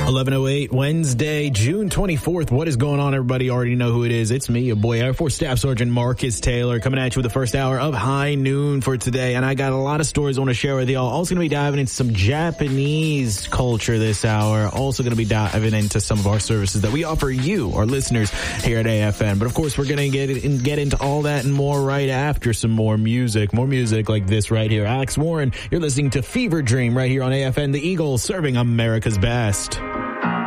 11:08 Wednesday, June 24th. What is going on, everybody? You already know who it is. It's me, your boy, Air Force Staff Sergeant Marcus Taylor, coming at you with the first hour of High Noon for today. And I got a lot of stories I want to share with y'all. Also going to be diving into some Japanese culture this hour. Also going to be diving into some of our services that we offer you, our listeners, here at AFN. But of course, we're going to get into all that and more right after some more music like this right here. Alex Warren, you're listening to Fever Dream right here on AFN, the Eagles serving America's best.